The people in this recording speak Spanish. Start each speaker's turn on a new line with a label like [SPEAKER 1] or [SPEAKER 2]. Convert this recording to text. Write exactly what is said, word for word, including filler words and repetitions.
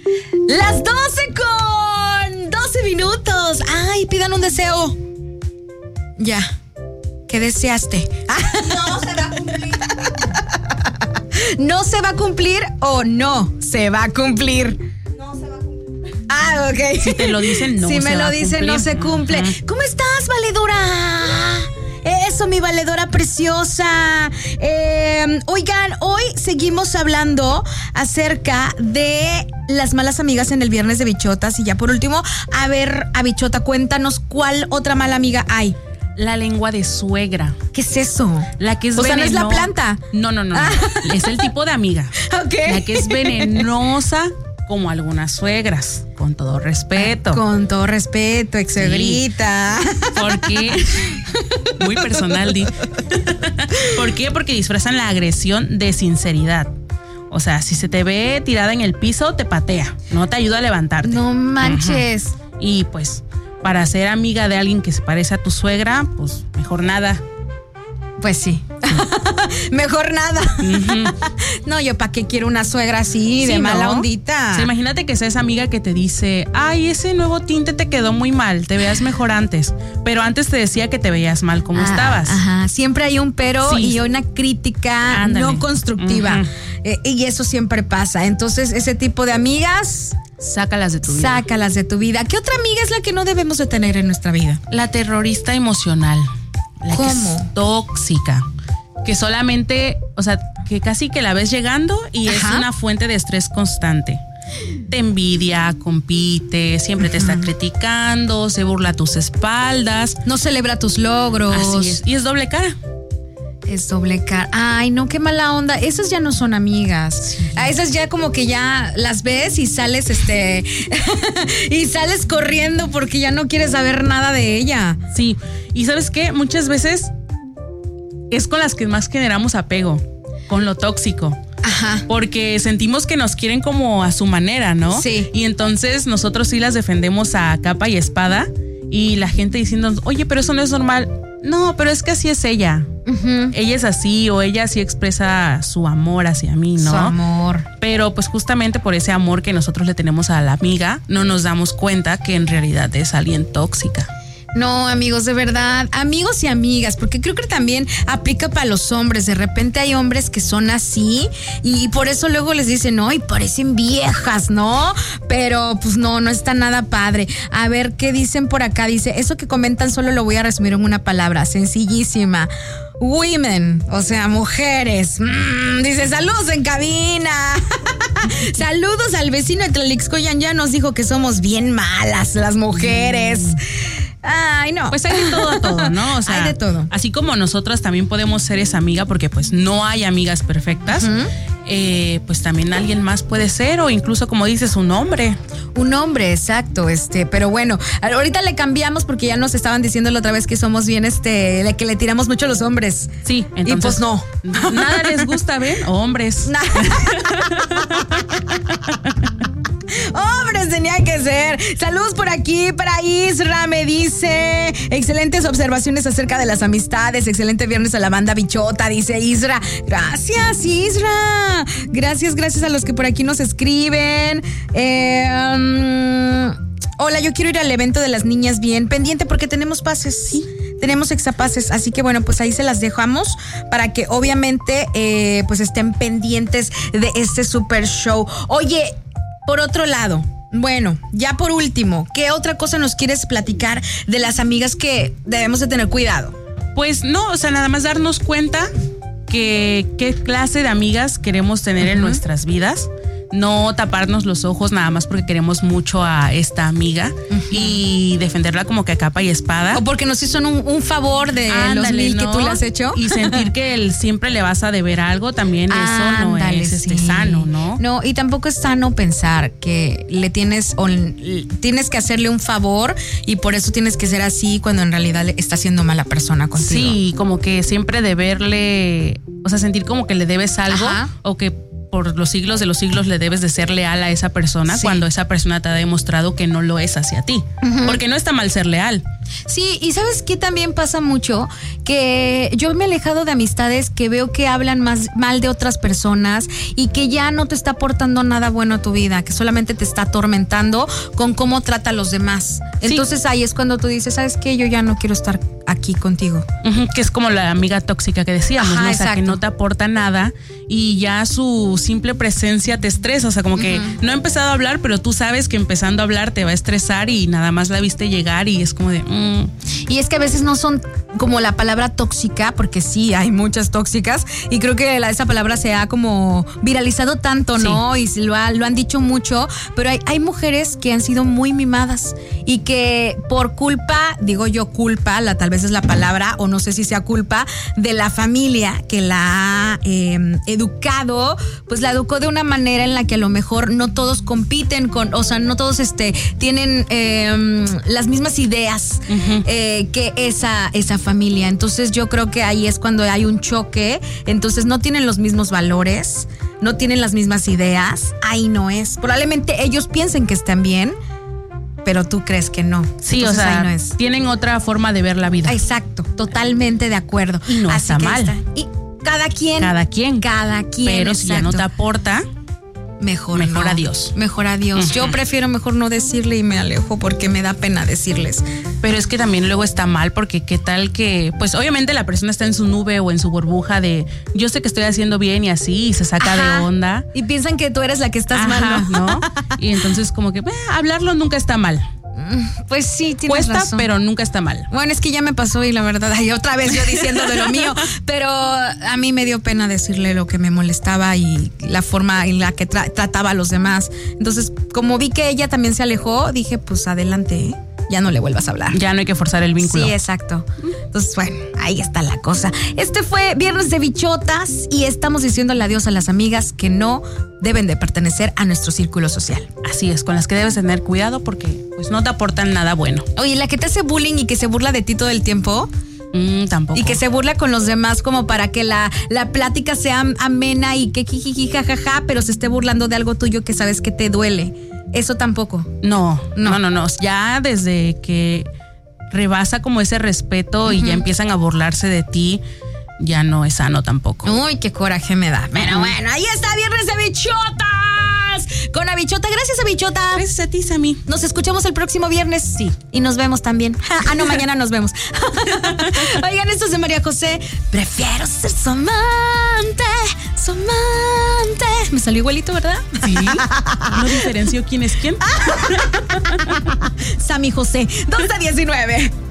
[SPEAKER 1] Las doce con doce minutos. Ay, pidan un deseo. Ya. ¿Qué deseaste?
[SPEAKER 2] No se va a cumplir.
[SPEAKER 1] ¿No se va a cumplir o no se va a cumplir?
[SPEAKER 2] No se va a cumplir.
[SPEAKER 1] Ah, ok.
[SPEAKER 3] Si te lo dicen, no
[SPEAKER 1] si
[SPEAKER 3] se
[SPEAKER 1] me
[SPEAKER 3] va
[SPEAKER 1] lo
[SPEAKER 3] a
[SPEAKER 1] dicen,
[SPEAKER 3] cumplir.
[SPEAKER 1] no se cumple.
[SPEAKER 3] Uh-huh.
[SPEAKER 1] ¿Cómo estás, valedora? Eso, mi valedora preciosa. Eh, oigan, hoy seguimos hablando acerca de las malas amigas en el viernes de bichotas. Y ya por último, a ver, a bichota, cuéntanos cuál otra mala amiga hay.
[SPEAKER 3] La lengua de suegra.
[SPEAKER 1] ¿Qué es eso?
[SPEAKER 3] La que es
[SPEAKER 1] O sea,
[SPEAKER 3] venenosa.
[SPEAKER 1] ¿no es la planta?
[SPEAKER 3] No, no, no. no. Es el tipo de amiga.
[SPEAKER 1] Ok.
[SPEAKER 3] La que es venenosa como algunas suegras, con todo respeto.
[SPEAKER 1] Con todo respeto, ex suegrita.
[SPEAKER 3] Sí. Porque muy personal, Di. ¿Por qué? Porque disfrazan la agresión de sinceridad. O sea, si se te ve tirada en el piso, te patea, no te ayuda a levantarte.
[SPEAKER 1] No manches.
[SPEAKER 3] Uh-huh. Y pues, para ser amiga de alguien que se parece a tu suegra, pues mejor nada.
[SPEAKER 1] Pues sí. Mejor nada. Uh-huh. No, yo para qué quiero una suegra así, sí, de mala ¿no? ondita.
[SPEAKER 3] O sea, imagínate que sea esa amiga que te dice, ay, ese nuevo tinte te quedó muy mal, te veas mejor antes. Pero antes te decía que te veías mal como ah, estabas.
[SPEAKER 1] Ajá, siempre hay un pero sí. y una crítica Ándale. no constructiva. Uh-huh. Eh, y eso siempre pasa. Entonces, ese tipo de amigas...
[SPEAKER 3] Sácalas de tu vida.
[SPEAKER 1] Sácalas de tu vida. ¿Qué otra amiga es la que no debemos de tener en nuestra vida?
[SPEAKER 3] La terrorista emocional. La
[SPEAKER 1] ¿Cómo?
[SPEAKER 3] Que es tóxica. Que solamente, o sea, que casi que la ves llegando y Ajá. es una fuente de estrés constante. Te envidia, compite, siempre uh-huh. te está criticando, se burla a tus espaldas.
[SPEAKER 1] No celebra tus logros.
[SPEAKER 3] Así es. Y es doble cara.
[SPEAKER 1] Es doble cara. Ay, no, qué mala onda. Esas ya no son amigas. Sí. A esas ya como que ya las ves y sales, este, y sales corriendo porque ya no quieres saber nada de ella.
[SPEAKER 3] Sí. Y ¿sabes qué? Muchas veces es con las que más generamos apego, con lo tóxico.
[SPEAKER 1] Ajá.
[SPEAKER 3] Porque sentimos que nos quieren como a su manera, ¿no?
[SPEAKER 1] Sí.
[SPEAKER 3] Y entonces nosotros sí las defendemos a capa y espada y la gente diciendo, oye, pero eso no es normal. No, pero es que así es ella. Uh-huh. Ella es así o ella sí expresa su amor hacia mí, ¿no?
[SPEAKER 1] Su amor.
[SPEAKER 3] Pero pues justamente por ese amor que nosotros le tenemos a la amiga, no nos damos cuenta que en realidad es alguien tóxica.
[SPEAKER 1] No, amigos, de verdad, amigos y amigas, porque creo que también aplica para los hombres. De repente hay hombres que son así y por eso luego les dicen, no, y parecen viejas, ¿no? Pero pues no, no está nada padre. A ver, ¿qué dicen por acá? Dice, eso que comentan solo lo voy a resumir en una palabra, sencillísima. Women, o sea, mujeres. Mm, dice, saludos en cabina. Saludos al vecino de Tlalixcoyan, ya nos dijo que somos bien malas las mujeres. Mm. Ay, no.
[SPEAKER 3] Pues hay de todo a todo, ¿no? O sea,
[SPEAKER 1] hay de todo.
[SPEAKER 3] Así como nosotras también podemos ser esa amiga, porque pues no hay amigas perfectas, uh-huh. eh, pues también alguien más puede ser, o incluso, como dices, un hombre.
[SPEAKER 1] Un hombre, exacto, este, pero bueno, ahorita le cambiamos porque ya nos estaban diciendo la otra vez que somos bien, este, que le tiramos mucho a los hombres.
[SPEAKER 3] Sí, entonces.
[SPEAKER 1] Y pues no.
[SPEAKER 3] Nada les gusta, ¿ven? Hombres.
[SPEAKER 1] Hombres tenían que ser. Saludos por aquí para Isra, me dice. Excelentes observaciones acerca de las amistades. Excelente viernes a la banda bichota, dice Isra. Gracias, Isra. Gracias, gracias a los que por aquí nos escriben. Eh, um, hola, yo quiero ir al evento de las niñas bien pendiente porque tenemos pases. Sí. Tenemos exapases, así que bueno, pues ahí se las dejamos para que obviamente eh, pues estén pendientes de este super show. Oye, por otro lado, bueno, ya por último, ¿qué otra cosa nos quieres platicar de las amigas que debemos de tener cuidado?
[SPEAKER 3] Pues no, o sea, nada más darnos cuenta que qué clase de amigas queremos tener uh-huh. en nuestras vidas. No taparnos los ojos nada más porque queremos mucho a esta amiga uh-huh. y defenderla como que a capa y espada.
[SPEAKER 1] O porque nos hizo un, un favor de Ándale, los mil ¿no? que tú le has hecho.
[SPEAKER 3] Y sentir que él siempre le vas a deber algo, también
[SPEAKER 1] Ándale,
[SPEAKER 3] eso no es este,
[SPEAKER 1] sí.
[SPEAKER 3] sano, ¿no?
[SPEAKER 1] No, y tampoco es sano pensar que le tienes, o, tienes que hacerle un favor y por eso tienes que ser así cuando en realidad está siendo mala persona contigo.
[SPEAKER 3] Sí, como que siempre deberle, o sea, sentir como que le debes algo Ajá. o que por los siglos de los siglos le debes de ser leal a esa persona, sí, cuando esa persona te ha demostrado que no lo es hacia ti. Uh-huh. Porque no está mal ser leal.
[SPEAKER 1] Sí, y ¿sabes qué también pasa mucho? Que yo me he alejado de amistades que veo que hablan más mal de otras personas y que ya no te está aportando nada bueno a tu vida, que solamente te está atormentando con cómo trata a los demás. Entonces sí, ahí es cuando tú dices, ¿sabes qué? Yo ya no quiero estar aquí contigo.
[SPEAKER 3] Uh-huh, que es como la amiga tóxica que decíamos, ajá, ¿no? O sea, que no te aporta nada y ya su simple presencia te estresa. O sea, como que uh-huh, no ha empezado a hablar, pero tú sabes que empezando a hablar te va a estresar y nada más la viste llegar y es como de... Mm.
[SPEAKER 1] Y es que a veces no son como la palabra tóxica, porque sí, hay muchas tóxicas y creo que la, esa palabra se ha como viralizado tanto, ¿no? Sí. Y lo, ha, lo han dicho mucho, pero hay, hay mujeres que han sido muy mimadas y que por culpa, digo yo culpa, la tal vez es la palabra, o no sé si sea culpa de la familia que la ha eh, educado, pues la educó de una manera en la que a lo mejor no todos compiten con, o sea, no todos este tienen eh, las mismas ideas uh-huh, eh, que esa, esa familia. Entonces yo creo que ahí es cuando hay un choque, entonces no tienen los mismos valores, no tienen las mismas ideas, ahí no es. Probablemente ellos piensen que están bien, pero tú crees que no.
[SPEAKER 3] Sí,
[SPEAKER 1] entonces,
[SPEAKER 3] o sea,
[SPEAKER 1] no es.
[SPEAKER 3] Tienen otra forma de ver la vida.
[SPEAKER 1] Exacto, totalmente de acuerdo.
[SPEAKER 3] Y no
[SPEAKER 1] Así
[SPEAKER 3] está mal.
[SPEAKER 1] Está. Y cada quien.
[SPEAKER 3] Cada quien.
[SPEAKER 1] Cada quien.
[SPEAKER 3] Pero
[SPEAKER 1] exacto,
[SPEAKER 3] si ya no te aporta,
[SPEAKER 1] mejor
[SPEAKER 3] Mejor
[SPEAKER 1] no.
[SPEAKER 3] adiós.
[SPEAKER 1] Mejor adiós. Uh-huh. Yo prefiero mejor no decirle y me alejo porque me da pena decirles.
[SPEAKER 3] Pero es que también luego está mal porque qué tal que, pues obviamente la persona está en su nube o en su burbuja de yo sé que estoy haciendo bien y así y se saca Ajá. de onda.
[SPEAKER 1] Y piensan que tú eres la que estás
[SPEAKER 3] Ajá,
[SPEAKER 1] mal, ¿no?
[SPEAKER 3] ¿no? Y entonces como que eh, hablarlo nunca está mal.
[SPEAKER 1] Pues sí, tienes
[SPEAKER 3] Cuesta,
[SPEAKER 1] razón.
[SPEAKER 3] pero nunca está mal.
[SPEAKER 1] Bueno, es que ya me pasó y la verdad, ay, otra vez yo diciendo de lo mío, pero a mí me dio pena decirle lo que me molestaba y la forma en la que tra- trataba a los demás. Entonces, como vi que ella también se alejó, dije, pues adelante, ¿eh? Ya no le vuelvas a hablar.
[SPEAKER 3] Ya no hay que forzar el vínculo.
[SPEAKER 1] Sí, exacto. Entonces, bueno, ahí está la cosa. Este fue Viernes de Bichotas y estamos diciéndole adiós a las amigas que no deben de pertenecer a nuestro círculo social.
[SPEAKER 3] Así es, con las que debes tener cuidado porque pues no te aportan nada bueno.
[SPEAKER 1] Oye, la que te hace bullying y que se burla de ti todo el tiempo...
[SPEAKER 3] Mm, tampoco.
[SPEAKER 1] Y que se burla con los demás como para que la, la plática sea amena y que jijiji jajaja, pero se esté burlando de algo tuyo que sabes que te duele. Eso tampoco.
[SPEAKER 3] No, no, no, no. no. Ya desde que rebasa como ese respeto uh-huh, y ya empiezan a burlarse de ti, ya no es sano tampoco.
[SPEAKER 1] Uy, qué coraje me da. Pero bueno, ahí está Viernes de Bichotas. Con la Bichota. Gracias a Bichota.
[SPEAKER 3] Gracias a ti, Sammy.
[SPEAKER 1] Nos escuchamos el próximo viernes.
[SPEAKER 3] Sí.
[SPEAKER 1] Y nos vemos también. Ah, no, mañana nos vemos. Oigan, esto es de María José. Prefiero ser su amante, su amante. Me salió igualito, ¿verdad?
[SPEAKER 3] Sí. No diferenció quién es quién.
[SPEAKER 1] Sammy José. dos a diecinueve.